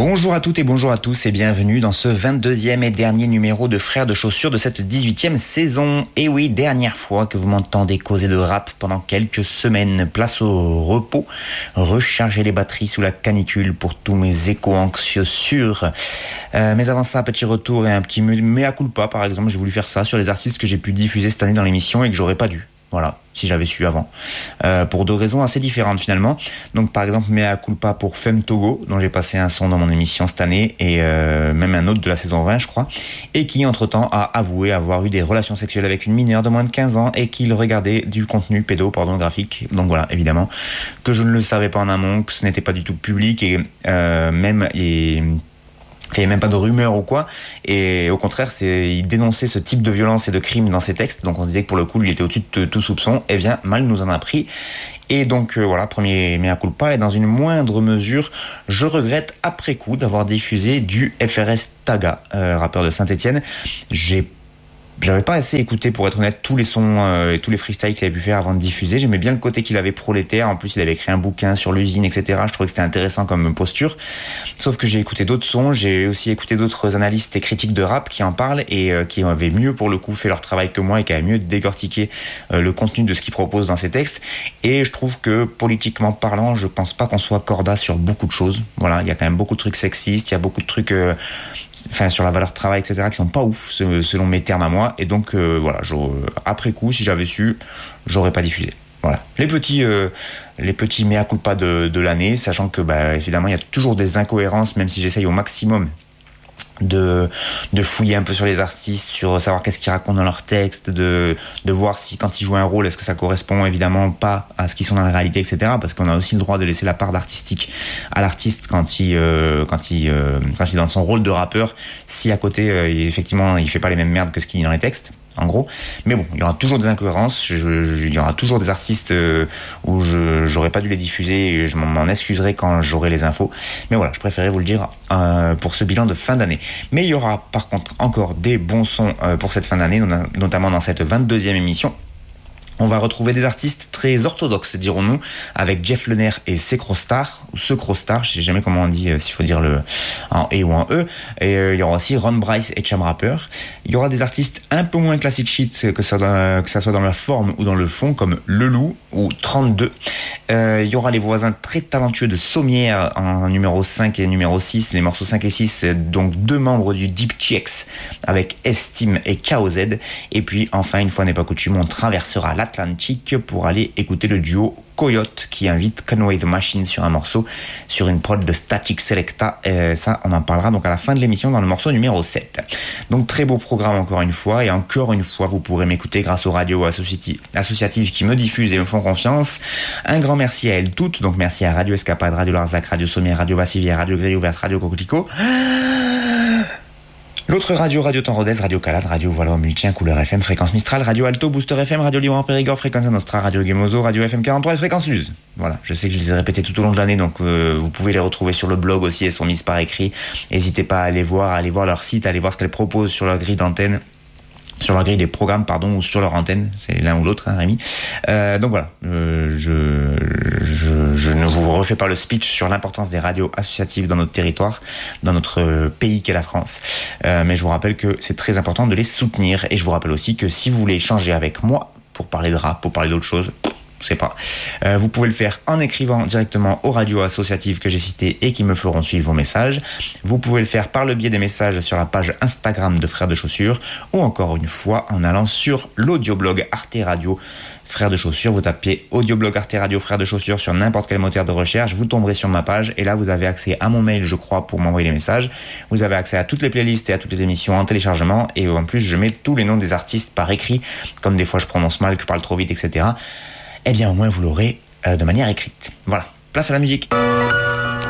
Bonjour à toutes et bonjour à tous et bienvenue dans ce 22e et dernier numéro de Frères de Chaussures de cette 18e saison. Et oui, dernière fois que vous m'entendez causer de rap pendant quelques semaines. Place au repos, recharger les batteries sous la canicule pour tous mes échos anxieux sûrs. Mais avant ça, un petit retour et un petit mea culpa par exemple. J'ai voulu faire ça sur les artistes que j'ai pu diffuser cette année dans l'émission et que j'aurais pas dû. Voilà, si j'avais su avant. Pour deux raisons assez différentes finalement. Donc par exemple, mea culpa pour Femme Togo, dont j'ai passé un son dans mon émission cette année, et même un autre de la saison 20 je crois, et qui entre-temps a avoué avoir eu des relations sexuelles avec une mineure de moins de 15 ans et qu'il regardait du contenu pédopornographique. Donc voilà, évidemment, que je ne le savais pas en amont, que ce n'était pas du tout public, et il n'y avait même pas de rumeur ou quoi, et au contraire, il dénonçait ce type de violence et de crime dans ses textes, donc on disait que pour le coup, il était au-dessus de tout soupçon. Eh bien, mal nous en a pris. Et donc voilà, premier mea culpa, et dans une moindre mesure, je regrette après coup d'avoir diffusé du FRS Taga, rappeur de Saint-Étienne. J'avais pas assez écouté, pour être honnête, tous les sons et tous les freestyles qu'il avait pu faire avant de diffuser. J'aimais bien le côté qu'il avait prolétaire. En plus, il avait écrit un bouquin sur l'usine, etc. Je trouvais que c'était intéressant comme posture. Sauf que j'ai écouté d'autres sons. J'ai aussi écouté d'autres analystes et critiques de rap qui en parlent et qui avaient mieux, pour le coup, fait leur travail que moi et qui avaient mieux décortiqué le contenu de ce qu'ils proposent dans ces textes. Et je trouve que, politiquement parlant, je pense pas qu'on soit corda sur beaucoup de choses. Voilà, il y a quand même beaucoup de trucs sexistes, il y a beaucoup de trucs... sur la valeur travail, etc., qui sont pas ouf, selon mes termes à moi. Et donc, voilà, après coup, si j'avais su, j'aurais pas diffusé. Voilà. Les petits mea culpa de l'année, sachant que, évidemment, il y a toujours des incohérences, même si j'essaye au maximum de fouiller un peu sur les artistes, sur savoir qu'est-ce qu'ils racontent dans leurs textes, de voir si quand ils jouent un rôle, est-ce que ça correspond évidemment pas à ce qu'ils sont dans la réalité, etc. Parce qu'on a aussi le droit de laisser la part d'artistique à l'artiste quand il est dans son rôle de rappeur, si à côté effectivement il fait pas les mêmes merdes que ce qu'il dit dans les textes, en gros. Mais bon, il y aura toujours des incohérences, il y aura toujours des artistes où j'aurais pas dû les diffuser, et je m'en excuserai quand j'aurai les infos. Mais voilà, je préférais vous le dire pour ce bilan de fin d'année. Mais il y aura par contre encore des bons sons pour cette fin d'année, notamment dans cette 22e émission. On va retrouver des artistes très orthodoxes, dirons-nous, avec Jeff Lenner et Secrostar, ou Secrostar, je sais jamais comment on dit, s'il faut dire en E ou en E. Et il y aura aussi Ron Bryce et Cham Rapper. Il y aura des artistes un peu moins classic shit, que ça soit dans la forme ou dans le fond, comme Le Loup ou 32. Il y aura les voisins très talentueux de Sommière en numéro 5 et numéro 6, les morceaux 5 et 6, donc deux membres du Deep Checks avec Estime et KOZ. Et puis enfin, une fois n'est pas coutume, on traversera l'Atlantique pour aller écouter le duo Coyote qui invite Conway the Machine sur un morceau, sur une prod de Static Selecta. Ça, on en parlera donc à la fin de l'émission dans le morceau numéro 7. Donc très beau programme encore une fois, et encore une fois vous pourrez m'écouter grâce aux radios associatives qui me diffusent et me font confiance. Un grand merci à elles toutes, donc merci à Radio Escapade, Radio Larzac, Radio Sommière, Radio Vassivière, Radio Grille Ouverte, Radio Coquelicot. L'autre radio, Radio Temps Rodez, Radio Calade, Radio Voilà Multien, Couleur FM, Fréquence Mistral, Radio Alto, Booster FM, Radio Libre en Périgord, Fréquence Nostra, Radio Gemozo, Radio FM 43 et Fréquence Luz. Voilà, je sais que je les ai répétés tout au long de l'année, donc vous pouvez les retrouver sur le blog aussi, elles sont mises par écrit. N'hésitez pas à aller voir leur site, à aller voir ce qu'elles proposent sur leur grille d'antenne. Sur leur grille des programmes, ou sur leur antenne, c'est l'un ou l'autre, Rémi. Donc voilà, je ne vous refais pas le speech sur l'importance des radios associatives dans notre territoire, dans notre pays qu'est la France. Mais je vous rappelle que c'est très important de les soutenir. Et je vous rappelle aussi que si vous voulez échanger avec moi pour parler de rap, pour parler d'autres choses, vous pouvez le faire en écrivant directement aux radios associatives que j'ai citées et qui me feront suivre vos messages. Vous pouvez le faire par le biais des messages sur la page Instagram de Frères de Chaussures, ou encore une fois en allant sur l'audioblog Arte Radio Frères de Chaussures. Vous tapez audioblog Arte Radio Frères de Chaussures sur n'importe quel moteur de recherche, vous tomberez sur ma page, et là vous avez accès à mon mail, je crois, pour m'envoyer les messages. Vous avez accès à toutes les playlists et à toutes les émissions en téléchargement, et en plus je mets tous les noms des artistes par écrit, comme des fois je prononce mal, que je parle trop vite, etc. Eh bien au moins vous l'aurez de manière écrite. Voilà, place à la musique.